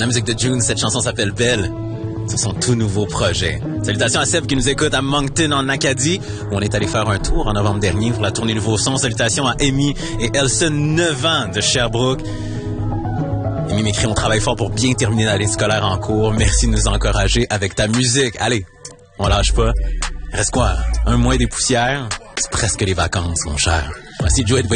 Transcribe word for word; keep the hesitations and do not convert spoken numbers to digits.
musique de June, cette chanson s'appelle Belle. C'est son tout nouveau projet. Salutations à Seb qui nous écoute à Moncton en Acadie, où on est allé faire un tour en novembre dernier pour la tournée Nouveau Son. Salutations à Amy et Elson, neuf ans de Sherbrooke. Amy m'écrit, on travaille fort pour bien terminer l'année scolaire en cours. Merci de nous encourager avec ta musique. Allez, on lâche pas. Reste quoi? Un mois des poussières? C'est presque les vacances, mon cher. Voici Joey de